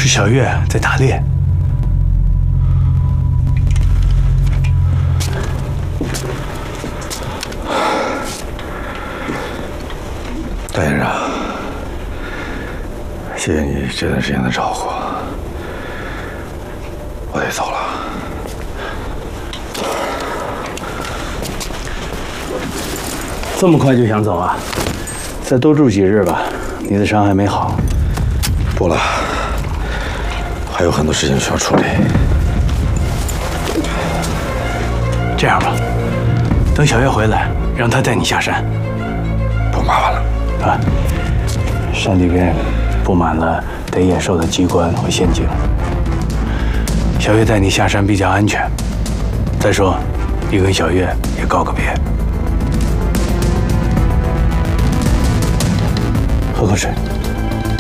是小月在打猎。 大先生，谢谢你这段时间的照顾，我得走了。 这么快就想走啊？再多住几日吧，你的伤还没好。 不了，还有很多事情需要处理。 这样吧，等小月回来，让她带你下山。 不麻烦了。 啊，山里边布满了逮野兽的机关和陷阱，小月带你下山比较安全。再说，你跟小月也告个别。喝口水。